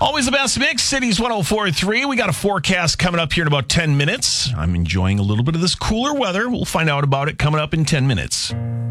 Always the best mix, Cities 104.3. We got a forecast coming up here in about 10 minutes. I'm enjoying a little bit of this cooler weather. We'll find out about it coming up in 10 minutes.